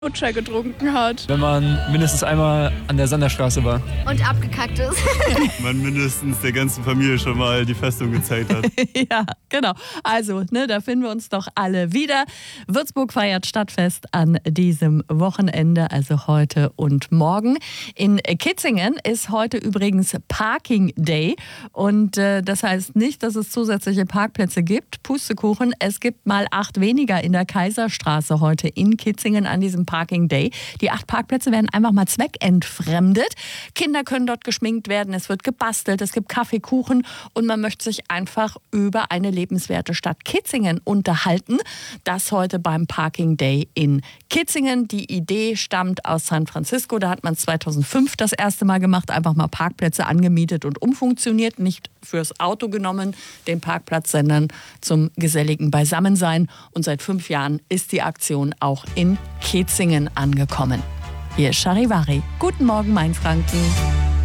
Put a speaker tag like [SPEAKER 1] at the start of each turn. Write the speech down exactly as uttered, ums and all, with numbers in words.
[SPEAKER 1] Lutscher getrunken hat.
[SPEAKER 2] Wenn man mindestens einmal an der Sanderstraße war.
[SPEAKER 3] Und abgekackt ist.
[SPEAKER 4] Man mindestens der ganzen Familie schon mal die Festung gezeigt hat.
[SPEAKER 5] Ja, genau. Also, ne, da finden wir uns doch alle wieder. Würzburg feiert Stadtfest an diesem Wochenende, also heute und morgen. In Kitzingen ist heute übrigens Parking Day. Und äh, das heißt nicht, dass es zusätzliche Parkplätze gibt. Pustekuchen, es gibt mal acht weniger in der Kaiserstraße heute in Kitzingen an diesem Parking Day. Die acht Parkplätze werden einfach mal zweckentfremdet. Kinder können dort geschminkt werden, es wird gebastelt, es gibt Kaffee, Kuchen und man möchte sich einfach über eine lebenswerte Stadt Kitzingen unterhalten. Das heute beim Parking Day in Kitzingen. Die Idee stammt aus San Francisco. Da hat man es zweitausendfünf das erste Mal gemacht, einfach mal Parkplätze angemietet und umfunktioniert. Nicht fürs Auto genommen, den Parkplatz, sondern zum geselligen Beisammensein. Und seit fünf Jahren ist die Aktion auch in Kitzingen angekommen. Hier ist Charivari. Guten Morgen, Mainfranken.